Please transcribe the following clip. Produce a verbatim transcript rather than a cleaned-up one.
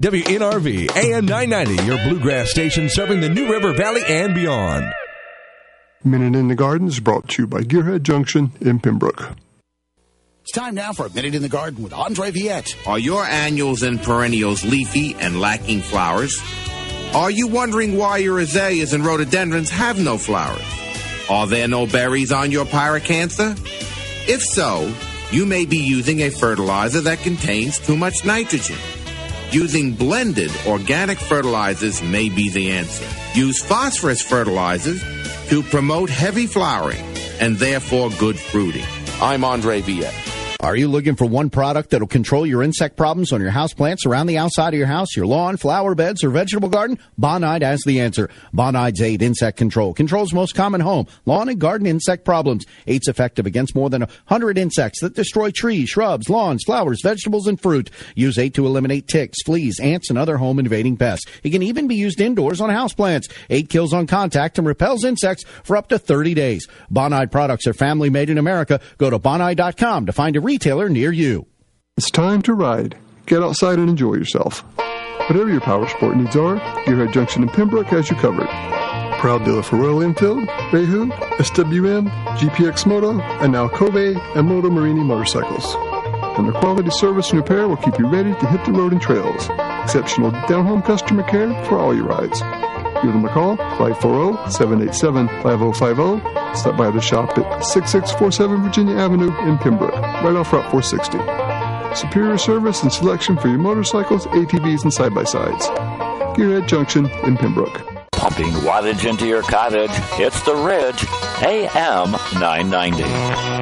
W N R V, A M nine ninety, your bluegrass station serving the New River Valley and beyond. Minute in the Garden is brought to you by Gearhead Junction in Pembroke. It's time now for a Minute in the Garden with Andre Viette. Are your annuals and perennials leafy and lacking flowers? Are you wondering why your azaleas and rhododendrons have no flowers? Are there no berries on your pyracantha? If so, you may be using a fertilizer that contains too much nitrogen. Using blended organic fertilizers may be the answer. Use phosphorus fertilizers to promote heavy flowering and therefore good fruiting. I'm Andre Viette. Are you looking for one product that will control your insect problems on your houseplants around the outside of your house, your lawn, flower beds, or vegetable garden? Bonide has the answer. Bonide's eight Insect Control controls most common home, lawn, and garden insect problems. eight's effective against more than one hundred insects that destroy trees, shrubs, lawns, flowers, vegetables, and fruit. Use eight to eliminate ticks, fleas, ants, and other home-invading pests. It can even be used indoors on houseplants. eight kills on contact and repels insects for up to thirty days. Bonide products are family-made in America. Go to bonide dot com to find a retailer near you. It's time to ride. Get outside and enjoy yourself. Whatever your power sport needs are, Gearhead Junction in Pembroke has you covered. Proud dealer for Royal Enfield, Behu, S W M, G P X Moto, and now Kobe and Moto Marini motorcycles. And their quality service and repair will keep you ready to hit the road and trails. Exceptional down-home customer care for all your rides. Give them a call, five four zero, seven eight seven, five zero five zero. Stop by the shop at sixty-six forty-seven Virginia Avenue in Pembroke, right off Route four sixty. Superior service and selection for your motorcycles, A T Vs, and side-by-sides. Gearhead Junction in Pembroke. Pumping wattage into your cottage, it's The Ridge, A M nine ninety.